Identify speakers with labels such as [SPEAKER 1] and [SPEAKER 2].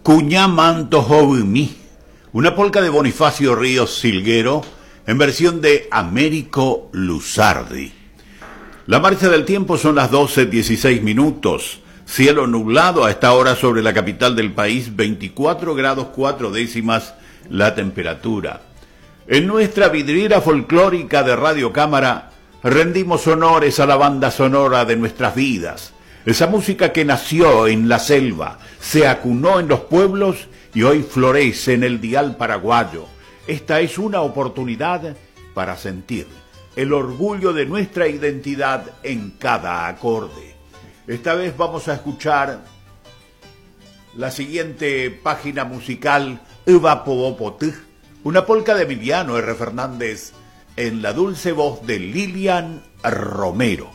[SPEAKER 1] Cuñamanto Jovimi, una polca de Bonifacio Ríos Silguero en versión de Américo Luzardi. La marcha del tiempo son las 12:16 minutos. Cielo nublado a esta hora sobre la capital del país, 24 grados 4 décimas la temperatura. En nuestra vidriera folclórica de Radio Cámara rendimos honores a la banda sonora de nuestras vidas. Esa música que nació en la selva, se acunó en los pueblos y hoy florece en el dial paraguayo. Esta es una oportunidad para sentir el orgullo de nuestra identidad en cada acorde. Esta vez vamos a escuchar la siguiente página musical, Ivapobopotj, una polca de Emiliano R. Fernández en la dulce voz de Lilian Romero.